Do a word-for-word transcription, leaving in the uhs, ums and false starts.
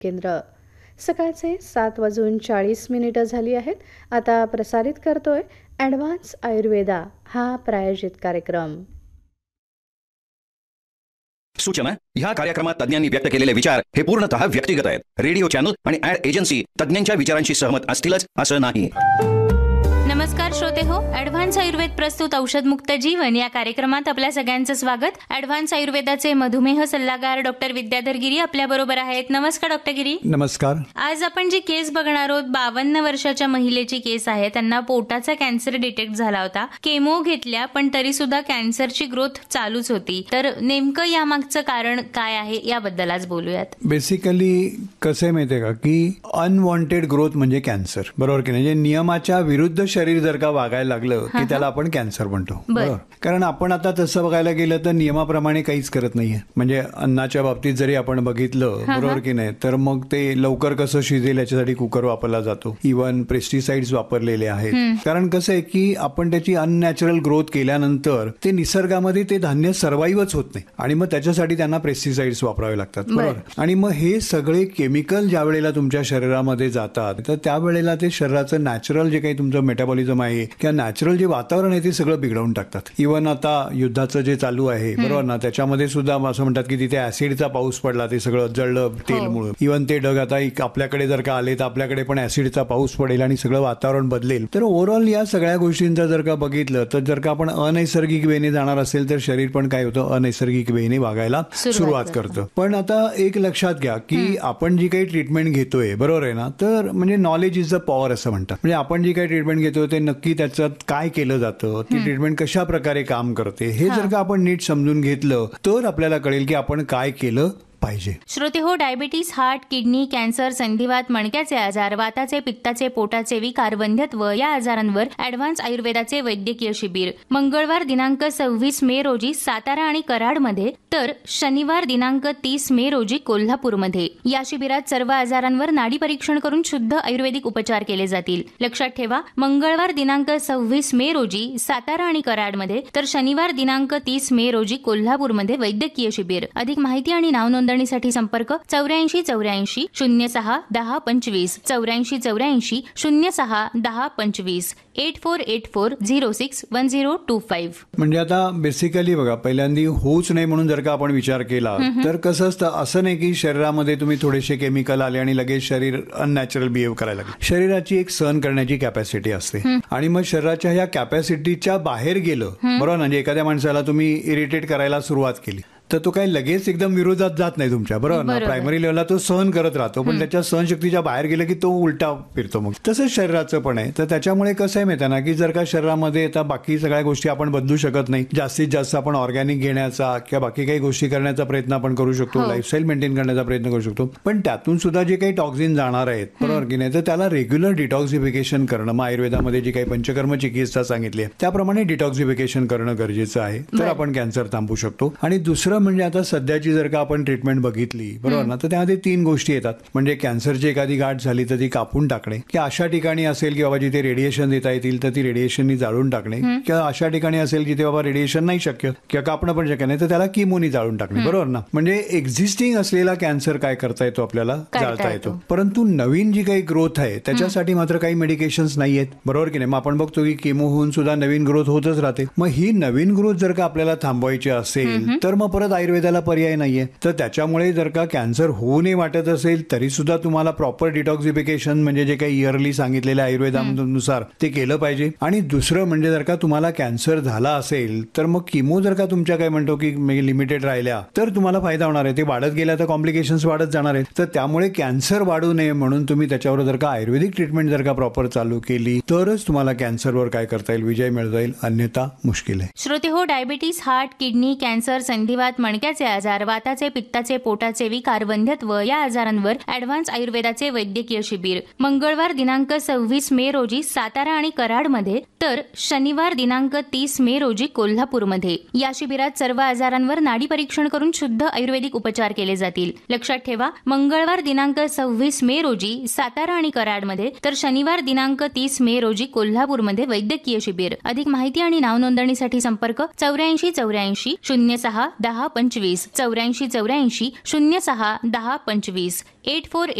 केंद्र. सकाळचे सात वाजून चाळीस मिनिटं झाली आहेत. आता प्रसारित करतोय ॲडव्हान्स आयुर्वेदा हा प्रायोजित कार्यक्रम. सूचना: ह्या कार्यक्रमात तज्ञांनी व्यक्त केलेले विचार हे पूर्णतः व्यक्तिगत आहेत. रेडिओ चॅनल आणि ॲड एजन्सी तज्ञांच्या विचारांशी सहमत असतीलच असं नाही. नमस्कार श्रोते हो, ॲडव्हान्स आयुर्वेद प्रस्तुत औषधमुक्त जीवन या कार्यक्रमात आपल्या सगळ्यांचं स्वागत. ॲडव्हान्स आयुर्वेदाचे मधुमेह सल्लागार डॉक्टर विद्याधर गिरी आपल्या बरोबर आहेत. नमस्कार डॉक्टर गिरी. नमस्कार. आज आपण जी केस बघणार आहोत, बावन्न वर्षाच्या महिलेची केस आहे. त्यांना पोटाचा कॅन्सर डिटेक्ट झाला होता. केमो घेतल्या पण तरी सुद्धा कॅन्सरची ग्रोथ चालूच होती. तर नेमकं यामागचं कारण काय आहे याबद्दल आज बोलूयात. बेसिकली कसं आहे माहितीये का की अनवॉन्टेड ग्रोथ म्हणजे कॅन्सर, बरोबर की नाही. म्हणजे नियमाच्या विरुद्ध शरीर जर का वागायला लागलं की त्याला आपण कॅन्सर म्हणतो, बरोबर. कारण आपण आता तसं बघायला गेलं तर नियमाप्रमाणे काहीच करत नाहीये. म्हणजे अन्नाच्या बाबतीत जरी आपण बघितलं, बरोबर की नाही, तर मग ते लवकर कसं शिजेल याच्यासाठी कुकर वापरला जातो. इव्हन पेस्टिसाइड्स वापरलेले आहेत. कारण कसं आहे की आपण त्याची अननॅचरल ग्रोथ केल्यानंतर ते निसर्गामध्ये ते धान्य सर्वाईव्हच होत नाही आणि मग त्याच्यासाठी त्यांना पेस्टिसाइड्स वापरावे लागतात, बरोबर. आणि मग हे सगळे केमिकल ज्या वेळेला तुमच्या शरीरामध्ये जातात तर त्यावेळेला ते शरीराचं नॅचरल जे काही तुमचं मेटाबॉलिझम आहे किंवा नॅचरल जे वातावरण आहे ते सगळं बिघडवून टाकतात. इव्हन आता युद्धाचं जे चालू आहे, बरोबर ना, त्याच्यामध्ये सुद्धा असं म्हणतात की तिथे ऍसिडचा पाऊस पडला, ते सगळं जळलं तेलमुळे. इव्हन ते ढग आता आपल्याकडे जर का आले तर आपल्याकडे पण ऍसिडचा पाऊस पडेल आणि सगळं वातावरण बदलेल. तर ओव्हरऑल या सगळ्या गोष्टींचा जर का बघितलं तर जर का आपण अनैसर्गिक वेने जाणार असेल तर शरीर पण काय होतं, अनैसर्गिक वेने वागायला सुरुवात करतं. पण आता एक लक्षात घ्या की आपण जी काही ट्रीटमेंट घेतोय, बरोबर आहे ना, तर म्हणजे नॉलेज इज द पॉवर असं म्हणतात. म्हणजे आपण जी काही ट्रीटमेंट घेतोय ते नक्की त्याच्यात काय केलं जातं, ती ट्रीटमेंट कशा प्रकारे काम करते हे जर का आपण नीट समजून घेतलं तर आपल्याला कळेल की आपण काय केलं पाहिजे. श्रोते हो, डायबिटीस, हार्ट, किडनी, कॅन्सर, संधिवात, मणक्याचे आजार, वाताचे, पित्ताचे, पोटाचे विकार, वंध्यत्व या आजारांवर ॲडव्हान्स आयुर्वेदाचे वैद्यकीय शिबिर मंगळवार दिनांक सव्वीस मे रोजी सातारा आणि कराडमध्ये, तर शनिवार दिनांक तीस मे रोजी कोल्हापूरमध्ये. या शिबिरात सर्व आजारांवर नाडी परीक्षण करून शुद्ध आयुर्वेदिक उपचार केले जातील. लक्षात ठेवा, मंगळवार दिनांक सव्वीस मे रोजी सातारा आणि कराडमध्ये, तर शनिवार दिनांक तीस मे रोजी कोल्हापूरमध्ये वैद्यकीय शिबिर. अधिक माहिती आणि नाव नोंदणीसाठी संपर्क चौऱ्याऐंशी चौऱ्याऐंशी शून्य सहा दहा पंचवीस चौऱ्याऐंशी चौऱ्याऐंशी शून्य सहा दहा पंचवीस eight four eight four zero six one zero to five. म्हणजे आता बेसिकली बघा, पहिल्यांदा होऊच नाही म्हणून जर का आपण विचार केला तर कसं असतं, असं नाही की शरीरामध्ये तुम्ही थोडेसे केमिकल आले आणि लगेच शरीर अननॅचरल बिहेव करायला लागले. शरीराची एक सहन करण्याची कॅपॅसिटी असते आणि मग शरीराच्या ह्या कॅपॅसिटीच्या बाहेर गेलं, बरोबर. म्हणजे एखाद्या माणसाला तुम्ही इरिटेट करायला सुरुवात केली तर तो काही लगेच एकदम विरोधात जात नाही तुमच्या, बरोबर ना. प्रायमरी लेवलला तो सहन करत राहतो, पण त्याच्या सहनशक्तीच्या बाहेर गेलं की तो उलटा फिरतो. मग तसंच शरीराचं पण आहे. तर त्याच्यामुळे कसं आहे माहिती ना की जर का शरीरामध्ये आता बाकी सगळ्या गोष्टी आपण बदलू शकत नाही, जास्तीत जास्त आपण ऑर्गॅनिक घेण्याचा किंवा बाकी काही गोष्टी करण्याचा प्रयत्न आपण करू शकतो, लाईफस्टाईल मेंटेन करण्याचा प्रयत्न करू शकतो. पण त्यातून सुद्धा जे काही टॉक्झिन जाणार आहेत, बरोबर की नाही, तर त्याला रेग्युलर डिटॉक्सिफिकेशन करणं, मग आयुर्वेदामध्ये जी काही पंचकर्म चिकित्सा सांगितली आहे त्याप्रमाणे डिटॉक्सिफिकेशन करणं गरजेचं आहे. तर आपण कॅन्सर थांबू शकतो. आणि दुसरं म्हणजे आता सध्या जर का आपण ट्रीटमेंट बघितली, बरोबर ना, तर त्यामध्ये तीन गोष्टी येतात. म्हणजे कॅन्सरची एखादी गाठ झाली तर ती कापून टाकणे, की अशा ठिकाणी असेल की बाबा जिथे रेडिएशन देता येतील तर ती रेडिएशननी जाळून टाकणे, किंवा अशा ठिकाणी असेल जिथे बाबा रेडिएशन नाही शक्य किंवा कापणं पण शक्य नाही तर त्याला किमोनी जाळून टाकणे, बरोबर ना. म्हणजे एक्झिस्टिंग असलेला कॅन्सर काय करता येतो, आपल्याला जाळता येतो. परंतु नवीन जी काही ग्रोथ आहे त्याच्यासाठी मात्र काही मेडिकेशन्स नाही आहेत, बरोबर की नाही. मग आपण बघतो की केमो होऊन सुद्धा नवीन ग्रोथ होतच राहते. मग ही नवीन ग्रोथ जर का आपल्याला थांबवायची असेल तर मग परत आयुर्वेदाला पर्याय नाहीये. तर त्याच्यामुळे जर का कॅन्सर होऊ नये वाटत असेल तरी सुद्धा तुम्हाला प्रॉपर डिटॉक्सिफिकेशन म्हणजे जे काही इयरली सांगितलेल्या आयुर्वेदानुसार ते केलं पाहिजे. आणि दुसरं म्हणजे जर का तुम्हाला कॅन्सर झाला असेल तर मग किमो जर का तुमच्या काय म्हणतो की लिमिटेड राहिल्या तर तुम्हाला फायदा होणार आहे. ते वाढत गेल्या तर कॉम्प्लिकेशन्स वाढत जाणार आहेत. तर त्यामुळे कॅन्सर वाढू नये म्हणून तुम्ही त्याच्यावर जर का आयुर्वेदिक ट्रीटमेंट जर का प्रॉपर चालू केली तरच तुम्हाला कॅन्सरवर काय करता येईल, विजय मिळता येईल, अन्यथा मुश्किल आहे. श्रोते हो, डायबिटीस, हार्ट, किडनी, कॅन्सर, संधिवात, मणक्याचे आजार, वाताचे, पित्ताचे, पोटाचे विकार, वंध्यत्व या आजारांवर ॲडव्हान्स आयुर्वेदाचे वैद्यकीय शिबिर मंगळवार दिनांक सव्वीस मे रोजी सातारा आणि कराडमध्ये, तर शनिवार दिनांक तीस मे रोजी कोल्हापूरमध्ये. या शिबिरात सर्व आजारांवर नाडी परीक्षण करून शुद्ध आयुर्वेदिक उपचार केले जातील. लक्षात ठेवा, मंगळवार दिनांक सव्वीस मे रोजी सातारा आणि कराडमध्ये, तर शनिवार दिनांक तीस मे रोजी कोल्हापूरमध्ये वैद्यकीय शिबिर. अधिक माहिती आणि नाव नोंदणीसाठी संपर्क चौऱ्याऐंशी चौऱ्याऐंशी शून्य सहा दहा दहा पंचवीस चौऱ्याऐंशी चौऱ्याऐंशी शून्य सहा दहा पंचवीस एट फोर